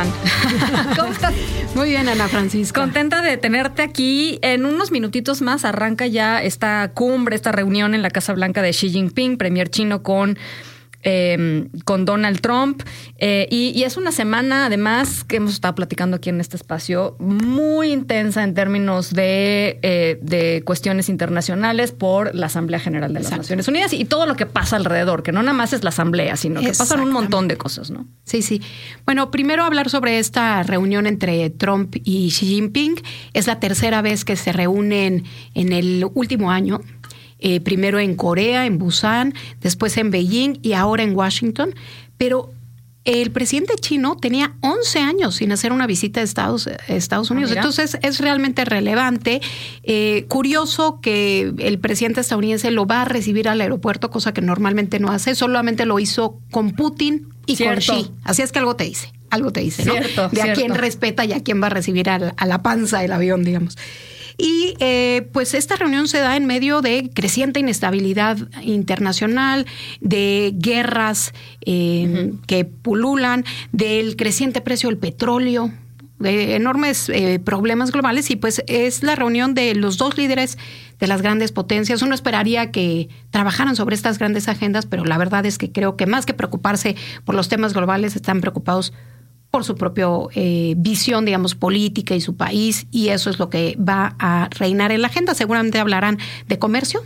Juan. ¿Cómo estás? Muy bien, Ana Francisca. Contenta de tenerte aquí. En unos minutitos más arranca ya esta cumbre, esta reunión en la Casa Blanca de Xi Jinping, premier chino con Donald Trump. Y es una semana, además, que hemos estado platicando aquí en este espacio, muy intensa en términos de cuestiones internacionales por la Asamblea General de las Naciones Unidas y todo lo que pasa alrededor, que no nada más es la Asamblea, sino que pasan un montón de cosas, ¿no? Sí. Bueno, primero hablar sobre esta reunión entre Trump y Xi Jinping. Es la tercera vez que se reúnen en el último año. Primero en Corea, en Busan, después en Beijing y ahora en Washington. Pero el presidente chino tenía 11 años sin hacer una visita a Estados Unidos. Entonces es realmente relevante. Curioso que el presidente estadounidense lo va a recibir al aeropuerto, cosa que normalmente no hace. Solamente lo hizo con Putin y con Xi. Así es que algo te dice, ¿no? De a quién respeta y a quién va a recibir a la panza del avión, digamos. Y pues esta reunión se da en medio de creciente inestabilidad internacional, de guerras que pululan, del creciente precio del petróleo, de enormes problemas globales. Y pues es la reunión de los dos líderes de las grandes potencias. Uno esperaría que trabajaran sobre estas grandes agendas, pero la verdad es que creo que más que preocuparse por los temas globales, están preocupados por su propia visión, digamos, política y su país, y eso es lo que va a reinar en la agenda. Seguramente hablarán de comercio.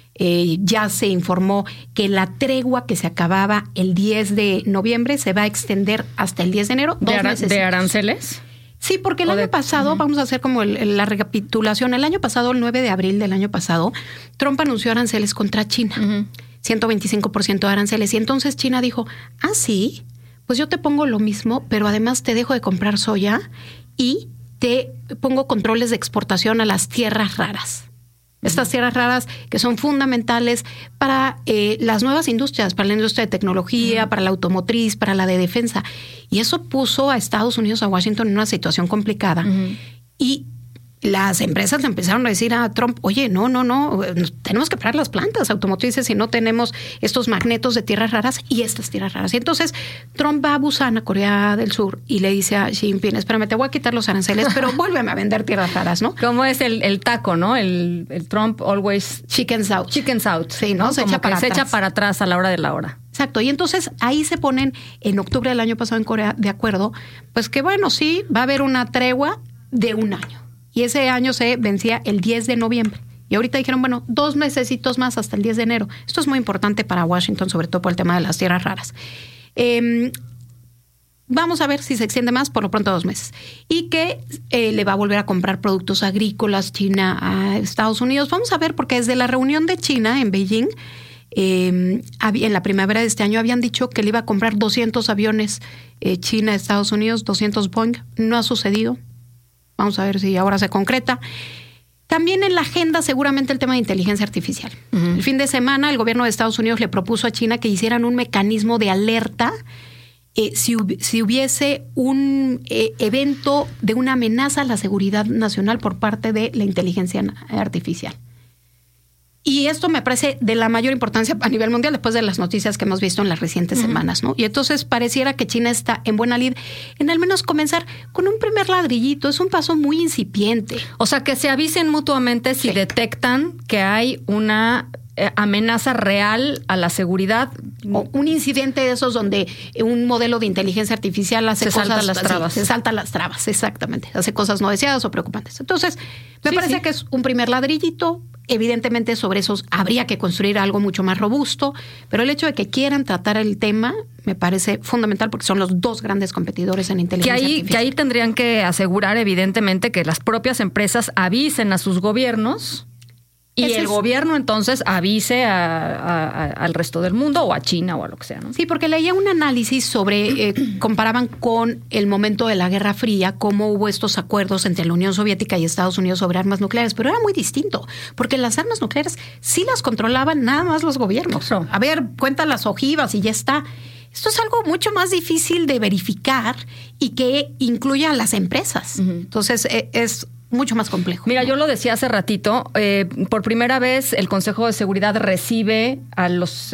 Ya se informó que la tregua que se acababa el 10 de noviembre se va a extender hasta el 10 de enero. ¿De aranceles? Sí, porque el año pasado, vamos a hacer como la recapitulación, el año pasado, el 9 de abril del año pasado, Trump anunció aranceles contra China, 125% de aranceles, y entonces China dijo, sí, pues yo te pongo lo mismo, pero además te dejo de comprar soya y te pongo controles de exportación a las tierras raras. Estas tierras raras que son fundamentales para las nuevas industrias, para la industria de tecnología, para la automotriz, para la de defensa. Y eso puso a Estados Unidos, a Washington, en una situación complicada. Y las empresas le empezaron a decir a Trump, oye, no, tenemos que parar las plantas automotrices si no tenemos estos magnetos de tierras raras y estas tierras raras. Y entonces Trump va a Busan, a Corea del Sur, y le dice a Xi Jinping, espérame, te voy a quitar los aranceles, pero vuélveme a vender tierras raras, ¿no? Como es el taco, ¿no? El Trump always... Chicken South. Sí, ¿no? Se echa para atrás a la hora de la hora. Exacto, y entonces ahí se ponen en octubre del año pasado en Corea de acuerdo, pues que bueno, sí, va a haber una tregua de un año. Y ese año se vencía el 10 de noviembre. Y ahorita dijeron, bueno, 2 mesecitos más hasta el 10 de enero. Esto es muy importante para Washington, sobre todo por el tema de las tierras raras. Vamos a ver si se extiende más, por lo pronto 2 meses. Y que le va a volver a comprar productos agrícolas China a Estados Unidos. Vamos a ver, porque desde la reunión de China en Beijing, en la primavera de este año, habían dicho que le iba a comprar 200 aviones China a Estados Unidos, 200 Boeing. No ha sucedido. Vamos a ver si ahora se concreta. También en la agenda seguramente el tema de inteligencia artificial. El fin de semana el gobierno de Estados Unidos le propuso a China que hicieran un mecanismo de alerta si hubiese un evento de una amenaza a la seguridad nacional por parte de la inteligencia artificial. Y esto me parece de la mayor importancia a nivel mundial después de las noticias que hemos visto en las recientes semanas, ¿no? Y entonces pareciera que China está en buena lid en al menos comenzar con un primer ladrillito. Es un paso muy incipiente. O sea, que se avisen mutuamente si detectan que hay una amenaza real a la seguridad. O un incidente de esos donde un modelo de inteligencia artificial hace cosas... Se saltan las trabas, exactamente. Hace cosas no deseadas o preocupantes. Entonces, me parece que es un primer ladrillito. Evidentemente sobre esos habría que construir algo mucho más robusto, pero el hecho de que quieran tratar el tema me parece fundamental porque son los dos grandes competidores en inteligencia artificial. Que ahí tendrían que asegurar evidentemente que las propias empresas avisen a sus gobiernos y el gobierno entonces avise al resto del mundo o a China o a lo que sea, ¿no? Sí, porque leía un análisis sobre, comparaban con el momento de la Guerra Fría, cómo hubo estos acuerdos entre la Unión Soviética y Estados Unidos sobre armas nucleares, pero era muy distinto, porque las armas nucleares sí las controlaban nada más los gobiernos. Claro. A ver, cuenta las ojivas y ya está. Esto es algo mucho más difícil de verificar y que incluya a las empresas. Entonces, es mucho más complejo. Mira, yo lo decía hace ratito, por primera vez el Consejo de Seguridad recibe a los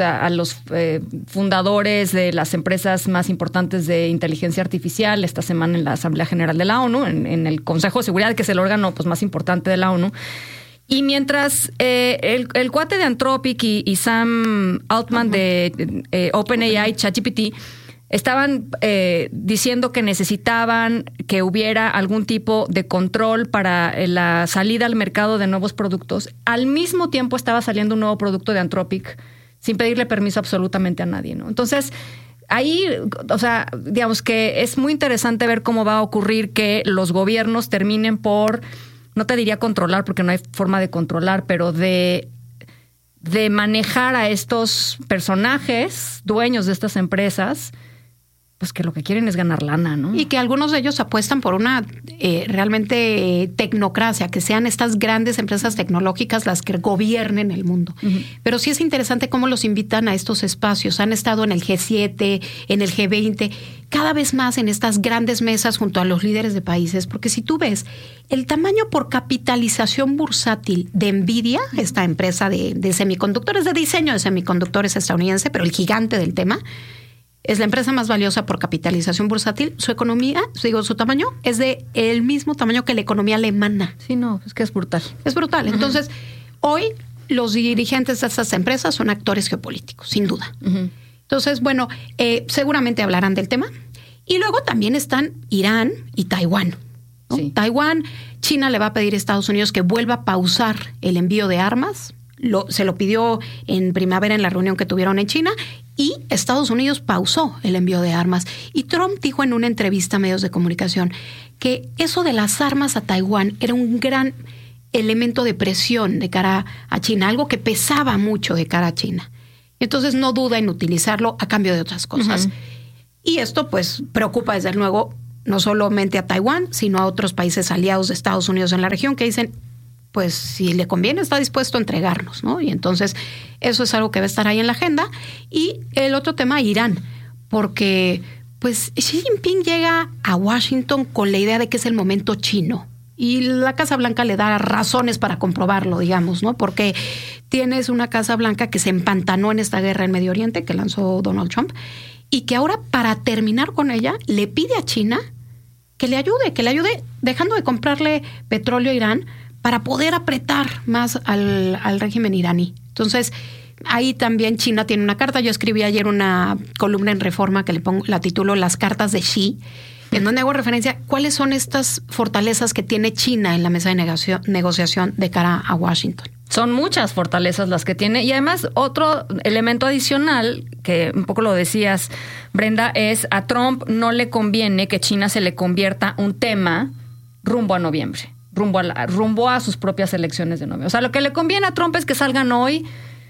fundadores de las empresas más importantes de inteligencia artificial esta semana en la Asamblea General de la ONU, en el Consejo de Seguridad, que es el órgano pues, más importante de la ONU. Y mientras el cuate de Anthropic y Sam Altman de OpenAI, ChatGPT, estaban diciendo que necesitaban que hubiera algún tipo de control para la salida al mercado de nuevos productos. Al mismo tiempo estaba saliendo un nuevo producto de Anthropic sin pedirle permiso absolutamente a nadie, ¿no? Entonces, ahí, o sea, digamos que es muy interesante ver cómo va a ocurrir que los gobiernos terminen por, no te diría controlar porque no hay forma de controlar, pero de manejar a estos personajes, dueños de estas empresas, pues que lo que quieren es ganar lana, ¿no? Y que algunos de ellos apuestan por una realmente tecnocracia, que sean estas grandes empresas tecnológicas las que gobiernen el mundo. Uh-huh. Pero sí es interesante cómo los invitan a estos espacios. Han estado en el G7, en el G20, cada vez más en estas grandes mesas junto a los líderes de países. Porque si tú ves el tamaño por capitalización bursátil de NVIDIA, esta empresa de semiconductores, de diseño de semiconductores estadounidense, pero el gigante del tema, es la empresa más valiosa por capitalización bursátil. Su economía, su tamaño, es de el mismo tamaño que la economía alemana. Sí, no, es que es brutal. Es brutal. Uh-huh. Entonces, hoy los dirigentes de estas empresas son actores geopolíticos, sin duda. Uh-huh. Entonces, bueno, seguramente hablarán del tema. Y luego también están Irán y Taiwán, ¿no? Sí. Taiwán, China le va a pedir a Estados Unidos que vuelva a pausar el envío de armas. Se lo pidió en primavera en la reunión que tuvieron en China, y Estados Unidos pausó el envío de armas. Y Trump dijo en una entrevista a medios de comunicación que eso de las armas a Taiwán era un gran elemento de presión de cara a China, algo que pesaba mucho de cara a China. Entonces no duda en utilizarlo a cambio de otras cosas. Uh-huh. Y esto pues preocupa desde luego no solamente a Taiwán, sino a otros países aliados de Estados Unidos en la región que dicen, pues si le conviene está dispuesto a entregarnos, ¿no? Y entonces eso es algo que va a estar ahí en la agenda. Y el otro tema, Irán, porque pues Xi Jinping llega a Washington con la idea de que es el momento chino. Y la Casa Blanca le da razones para comprobarlo, digamos, ¿no? Porque tienes una Casa Blanca que se empantanó en esta guerra en Medio Oriente que lanzó Donald Trump y que ahora para terminar con ella le pide a China que le ayude dejando de comprarle petróleo a Irán para poder apretar más al régimen iraní. Entonces, ahí también China tiene una carta. Yo escribí ayer una columna en Reforma que la titulo Las cartas de Xi, en donde hago referencia a cuáles son estas fortalezas que tiene China en la mesa de negociación de cara a Washington. Son muchas fortalezas las que tiene. Y además, otro elemento adicional, que un poco lo decías, Brenda, es a Trump no le conviene que China se le convierta un tema rumbo a noviembre. Rumbo a sus propias elecciones de noviembre. O sea, lo que le conviene a Trump es que salgan hoy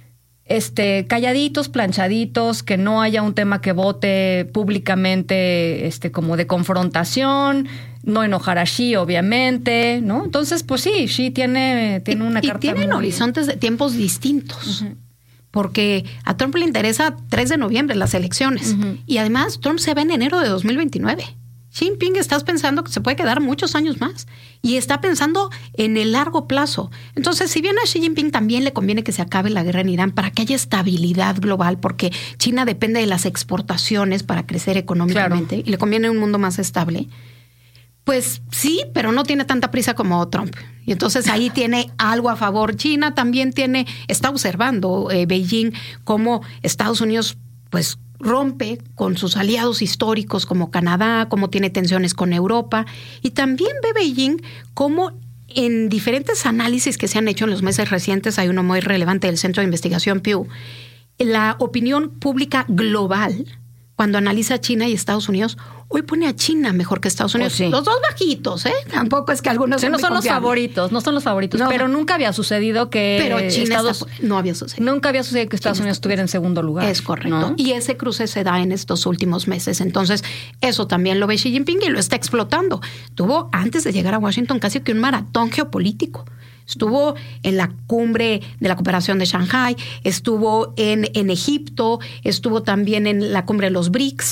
calladitos, planchaditos, que no haya un tema que vote públicamente como de confrontación, no enojar a Xi, obviamente, ¿no? Entonces, pues sí, Xi tiene una carta. Y tienen horizontes de tiempos distintos. Uh-huh. Porque a Trump le interesa 3 de noviembre las elecciones. Uh-huh. Y además, Trump se va en enero de 2029. Xi Jinping estás pensando que se puede quedar muchos años más y está pensando en el largo plazo. Entonces, si bien a Xi Jinping también le conviene que se acabe la guerra en Irán para que haya estabilidad global, porque China depende de las exportaciones para crecer económicamente, claro, y le conviene un mundo más estable, pues sí, pero no tiene tanta prisa como Trump. Y entonces ahí tiene algo a favor. China también está observando Beijing cómo Estados Unidos pues rompe con sus aliados históricos como Canadá, cómo tiene tensiones con Europa, y también ve Beijing cómo en diferentes análisis que se han hecho en los meses recientes, hay uno muy relevante del Centro de Investigación Pew, la opinión pública global, cuando analiza a China y Estados Unidos, hoy pone a China mejor que Estados Unidos. Sí. Los dos bajitos, ¿eh? Tampoco es que algunos no son los favoritos, no, pero nunca había sucedido que no había sucedido. Nunca había sucedido que Estados Unidos estuviera en segundo lugar. Es correcto. ¿No? Y ese cruce se da en estos últimos meses. Entonces, eso también lo ve Xi Jinping y lo está explotando. Tuvo, antes de llegar a Washington, casi que un maratón geopolítico. Estuvo en la cumbre de la cooperación de Shanghái, estuvo en Egipto, estuvo también en la cumbre de los BRICS.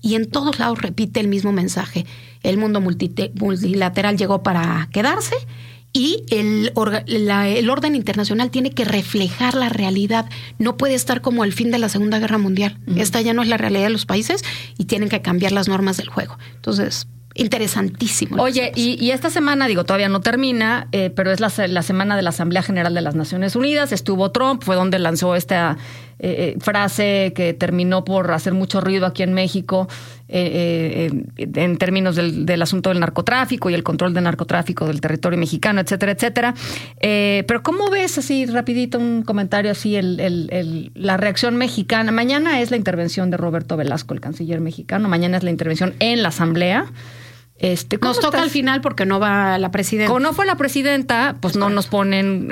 y en todos lados repite el mismo mensaje. El mundo multilateral llegó para quedarse y el orden internacional tiene que reflejar la realidad. No puede estar como el fin de la Segunda Guerra Mundial. Esta ya no es la realidad de los países y tienen que cambiar las normas del juego. Entonces, interesantísimo. Oye, y esta semana, todavía no termina, pero es la semana de la Asamblea General de las Naciones Unidas. Estuvo Trump, fue donde lanzó esta frase que terminó por hacer mucho ruido aquí en México en términos del asunto del narcotráfico y el control del narcotráfico del territorio mexicano, etcétera, etcétera. Pero ¿cómo ves, así rapidito, un comentario así, la reacción mexicana? Mañana es la intervención de Roberto Velasco, el canciller mexicano. Mañana es la intervención en la Asamblea. Nos toca al final porque no va la presidenta. Como no fue la presidenta, pues no nos ponen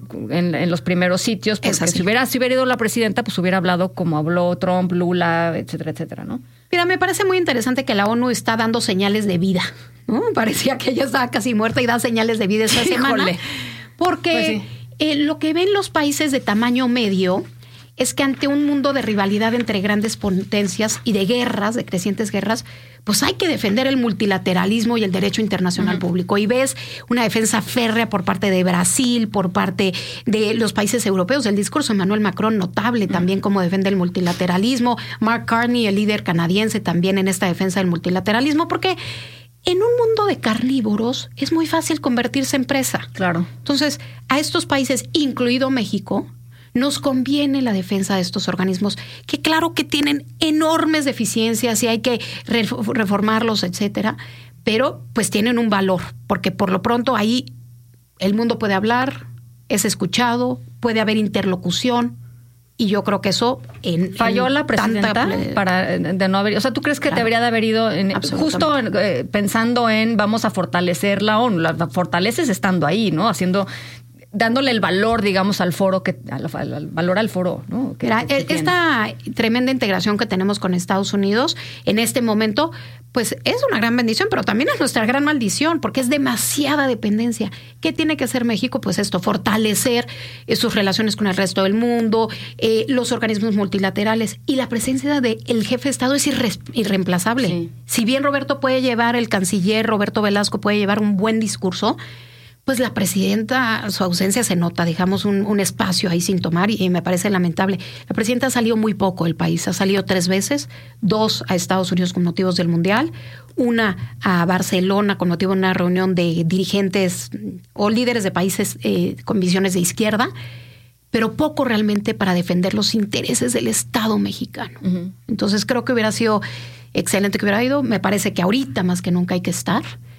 en los primeros sitios, porque si hubiera ido la presidenta, pues hubiera hablado como habló Trump, Lula, etcétera, etcétera, ¿no? Mira, me parece muy interesante que la ONU está dando señales de vida, ¿no? Parecía que ella estaba casi muerta y da señales de vida esta semana. Porque pues lo que ven los países de tamaño medio es que ante un mundo de rivalidad entre grandes potencias y de guerras, de crecientes guerras, pues hay que defender el multilateralismo y el derecho internacional público. Y ves una defensa férrea por parte de Brasil, por parte de los países europeos. El discurso de Emmanuel Macron, notable también cómo defiende el multilateralismo. Mark Carney, el líder canadiense, también en esta defensa del multilateralismo, porque en un mundo de carnívoros es muy fácil convertirse en presa. Claro. Entonces, a estos países, incluido México, nos conviene la defensa de estos organismos, que claro que tienen enormes deficiencias y hay que reformarlos, etcétera, pero pues tienen un valor, porque por lo pronto ahí el mundo puede hablar, es escuchado, puede haber interlocución, y yo creo que eso falló la presidenta de no haber, o sea, ¿tú crees que debería de haber ido justo pensando en vamos a fortalecer la ONU? La fortaleces estando ahí, ¿no? Dándole el valor, digamos, al foro, al valor al foro, ¿no? Esta tremenda integración que tenemos con Estados Unidos en este momento, pues es una gran bendición, pero también es nuestra gran maldición, porque es demasiada dependencia. ¿Qué tiene que hacer México? Pues esto, fortalecer sus relaciones con el resto del mundo, los organismos multilaterales, y la presencia del jefe de Estado es irreemplazable. Sí. Si bien el canciller Roberto Velasco puede llevar un buen discurso, pues la presidenta, su ausencia se nota, dejamos un espacio ahí sin tomar y me parece lamentable. La presidenta salió muy poco del país, ha salido 3 veces, 2 a Estados Unidos con motivos del Mundial, 1 a Barcelona con motivo de una reunión de dirigentes o líderes de países con visiones de izquierda, pero poco realmente para defender los intereses del Estado mexicano. Entonces creo que hubiera sido excelente que hubiera ido, me parece que ahorita más que nunca hay que estar.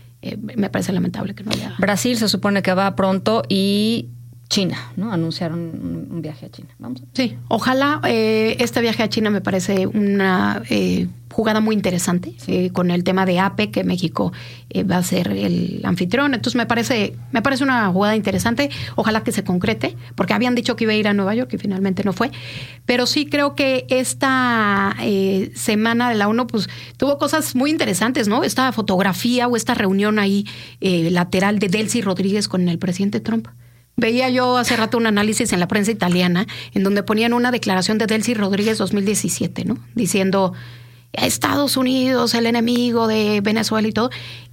Me parece lamentable que no haya. Brasil se supone que va pronto y China, ¿no? Anunciaron un viaje a China. Vamos a ver. Sí, ojalá. Este viaje a China me parece una jugada muy interesante, con el tema de APEC, que México va a ser el anfitrión. Entonces me parece una jugada interesante. Ojalá que se concrete, porque habían dicho que iba a ir a Nueva York y finalmente no fue. Pero sí creo que esta semana de la ONU pues tuvo cosas muy interesantes, ¿no? Esta fotografía o esta reunión ahí lateral de Delcy Rodríguez con el presidente Trump. Veía yo hace rato un análisis en la prensa italiana en donde ponían una declaración de Delcy Rodríguez 2017, ¿no? Diciendo Estados Unidos, el enemigo de Venezuela y todo.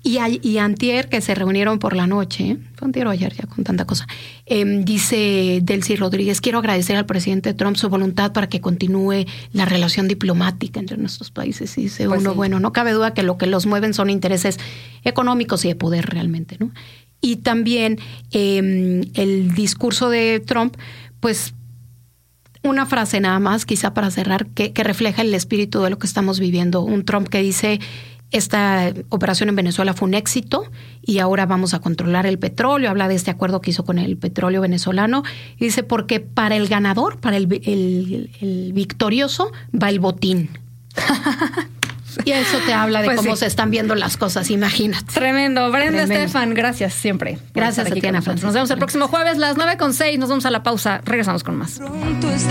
Y antier, que se reunieron por la noche, fue antier o ayer ya con tanta cosa, dice Delcy Rodríguez, quiero agradecer al presidente Trump su voluntad para que continúe la relación diplomática entre nuestros países. Y dice pues bueno, no cabe duda que lo que los mueven son intereses económicos y de poder realmente, ¿no? Y también el discurso de Trump, pues una frase nada más, quizá para cerrar, que refleja el espíritu de lo que estamos viviendo. Un Trump que dice, esta operación en Venezuela fue un éxito y ahora vamos a controlar el petróleo. Habla de este acuerdo que hizo con el petróleo venezolano. Y dice, porque para el ganador, para el victorioso, va el botín. Y eso te habla de cómo se están viendo las cosas, imagínate. Tremendo. Brenda Estefan, gracias siempre. Gracias a ti, Ana Francisca. Nos vemos el próximo jueves, las 9:06. Nos vamos a la pausa. Regresamos con más.